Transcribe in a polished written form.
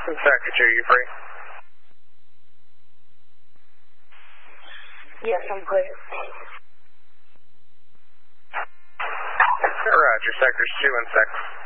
Sector 2, you free? Yes, I'm clear. Roger, Sectors 2 and 6.